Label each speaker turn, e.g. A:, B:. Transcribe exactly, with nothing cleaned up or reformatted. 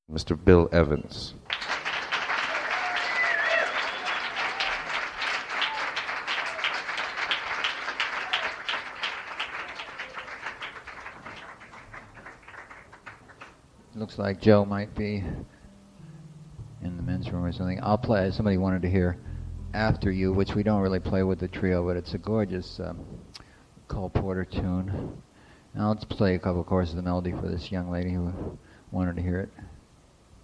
A: Mister Bill Evans.
B: Looks like Joe might be in the men's room or something. I'll play. Somebody wanted to hear After You, which we don't really play with the trio, but it's a gorgeous um, Cole Porter tune. Now let's play a couple of courses of the melody for this young lady who wanted to hear it.